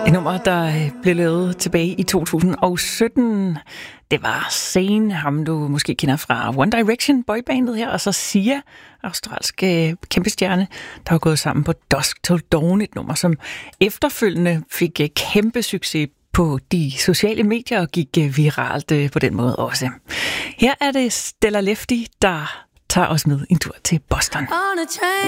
Et nummer, der blev lavet tilbage i 2017. Det var Zayn, ham du måske kender fra One Direction, boybandet her, og så Sia, australsk kæmpestjerne, der var gået sammen på Dusk Till Dawn, et nummer, som efterfølgende fik kæmpe succes på de sociale medier og gik viralt på den måde også. Her er det Stella Lefty, der tager os med en tur til Boston.